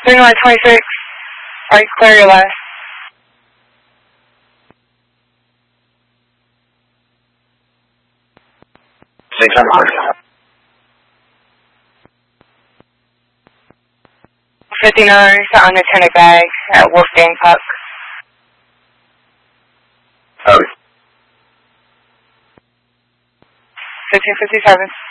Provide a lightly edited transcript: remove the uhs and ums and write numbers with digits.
Green light 26. Are you clear your left? $600. 59, unattended bag at Wolfgang Puck. Oh. 1557.